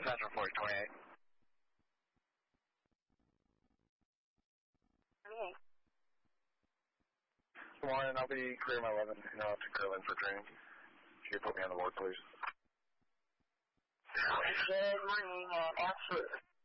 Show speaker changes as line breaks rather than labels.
Central 4028. Good morning, I'll be clearing my 11 and I'll have to curl in for training. If you could put me on the board, please.
Good morning, absolutely.